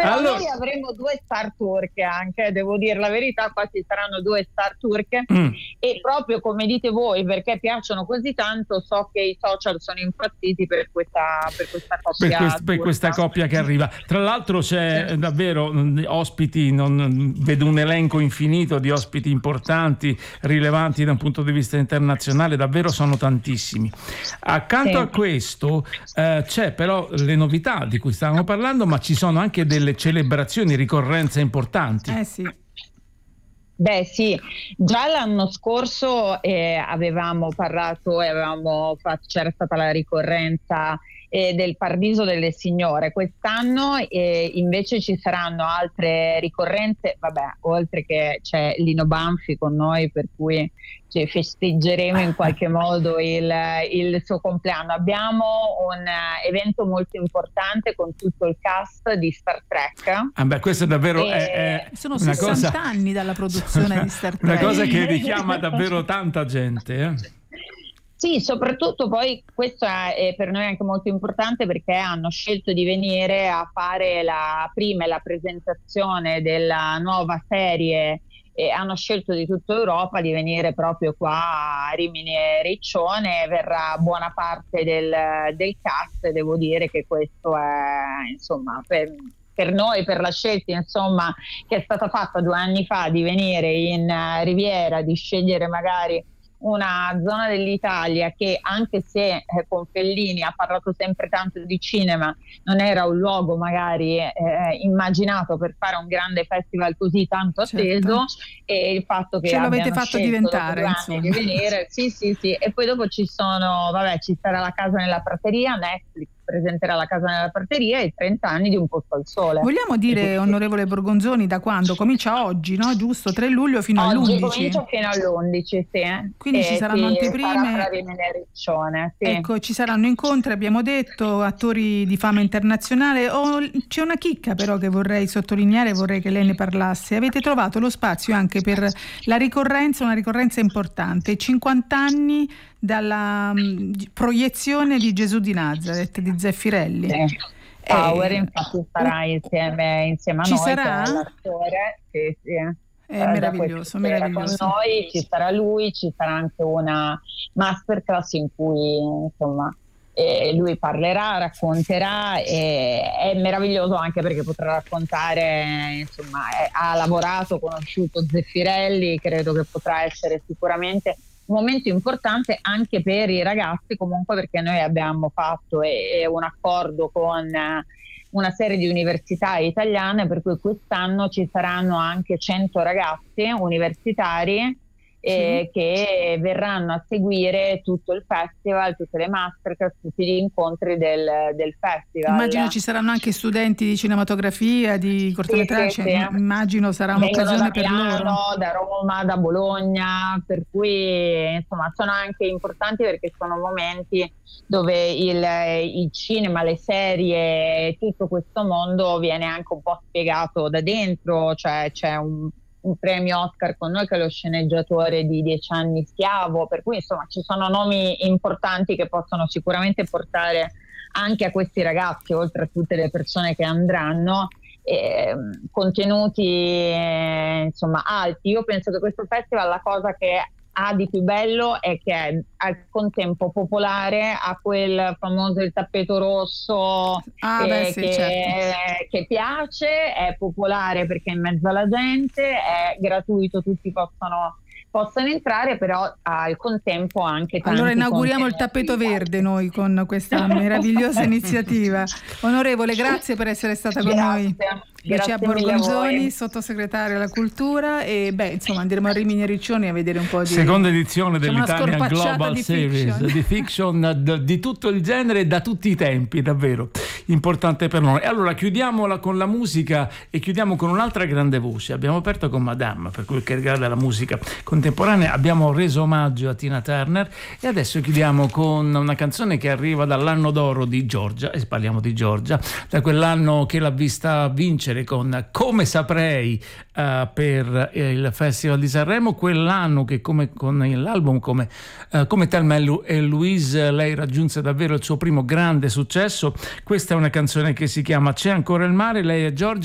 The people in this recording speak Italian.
Però allora... noi avremo 2 star turche anche, devo dire la verità, qua ci saranno 2 star turche e proprio come dite voi, perché piacciono così tanto, so che i social sono impazziti per questa coppia Per questa coppia che arriva. Tra l'altro c'è davvero ospiti, vedo un elenco infinito di ospiti importanti, rilevanti da un punto di vista internazionale, davvero sono tantissimi. Accanto a questo c'è però le novità di cui stavamo parlando, ma ci sono anche delle celebrazioni, ricorrenze importanti. Sì. Beh sì, già l'anno scorso avevamo parlato e c'era stata la ricorrenza del Paradiso delle Signore. Quest'anno invece ci saranno altre ricorrenze, vabbè, oltre che c'è Lino Banfi con noi, per cui festeggeremo in qualche modo il suo compleanno. Abbiamo un evento molto importante con tutto il cast di Star Trek. Beh, questo è davvero sono una 60 cosa, anni dalla produzione di Star Trek. Una cosa che richiama davvero tanta gente. Sì, soprattutto poi questo è per noi anche molto importante perché hanno scelto di venire a fare la presentazione della nuova serie e hanno scelto di tutta Europa di venire proprio qua a Rimini e Riccione. Verrà buona parte del cast, devo dire che questo è insomma per noi, per la scelta insomma che è stata fatta 2 anni fa di venire in Riviera, di scegliere magari una zona dell'Italia che, anche se con Fellini ha parlato sempre tanto di cinema, non era un luogo magari immaginato per fare un grande festival così tanto atteso, e il fatto che ce l'avete abbiano fatto diventare di venire, sì, e poi dopo ci sarà La Casa nella Prateria, Netflix presenterà La Casa nella Prateria e 30 anni di Un posto al sole. Vogliamo dire, onorevole Borgonzoni, da quando? Comincia oggi, no? Giusto? 3 luglio fino all'11? Oggi comincia fino all'11, sì. Quindi ci saranno anteprime. Riccione, sì. Ecco, ci saranno incontri, abbiamo detto, attori di fama internazionale. C'è una chicca però che vorrei sottolineare, vorrei che lei ne parlasse. Avete trovato lo spazio anche per la ricorrenza, una ricorrenza importante, 50 anni dalla proiezione di Gesù di Nazareth di Zeffirelli. Power infatti sarà insieme a ci noi, sarà? che è l'attore, sì. È meraviglioso. Con noi ci sarà lui, ci sarà anche una masterclass in cui insomma lui parlerà, racconterà, e è meraviglioso anche perché potrà raccontare, insomma, ha lavorato, conosciuto Zeffirelli, credo che potrà essere sicuramente un momento importante anche per i ragazzi, comunque, perché noi abbiamo fatto un accordo con una serie di università italiane, per cui quest'anno ci saranno anche 100 ragazzi universitari che verranno a seguire tutto il festival, tutte le masterclass, tutti gli incontri del festival. Immagino ci saranno anche studenti di cinematografia, di cortometraggi, immagino sarà un'occasione per loro. Da Roma, da Bologna, per cui insomma sono anche importanti perché sono momenti dove il cinema, le serie, tutto questo mondo viene anche un po' spiegato da dentro, cioè c'è un premio Oscar con noi che è lo sceneggiatore di 10 anni schiavo, per cui insomma ci sono nomi importanti che possono sicuramente portare anche a questi ragazzi, oltre a tutte le persone che andranno, contenuti insomma alti. Io penso che questo festival, la cosa che ha di più bello è che è al contempo popolare, ha quel famoso il tappeto rosso che piace, è popolare perché è in mezzo alla gente, è gratuito, tutti possono entrare, però al contempo anche tanti. Allora inauguriamo il tappeto verde noi con questa meravigliosa iniziativa. Onorevole, grazie per essere stata con noi. Lucia Borgonzoni, sottosegretaria alla cultura, e insomma andremo a Rimini e Riccione a vedere un po' di seconda edizione dell'Italian Global di Series di fiction di tutto il genere e da tutti i tempi, davvero importante per noi. Allora chiudiamola con la musica e chiudiamo con un'altra grande voce. Abbiamo aperto con Madame per quel che riguarda la musica contemporanea, abbiamo reso omaggio a Tina Turner e adesso chiudiamo con una canzone che arriva dall'anno d'oro di Giorgia, e parliamo di Giorgia, da quell'anno che l'ha vista vincere con Come Saprei per il Festival di Sanremo, quell'anno che come con l'album come Thelma e Louise lei raggiunse davvero il suo primo grande successo. Questa è una canzone che si chiama C'è ancora il mare, lei è Giorgia.